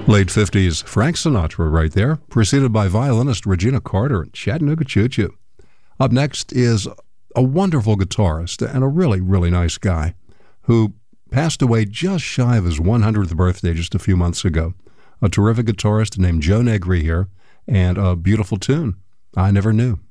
Late 50s Frank Sinatra right there, preceded by violinist Regina Carter and Chattanooga Choo Choo. Up next is a wonderful guitarist and a really, really nice guy who passed away just shy of his 100th birthday just a few months ago. A terrific guitarist named Joe Negri here, and a beautiful tune, I Never Knew.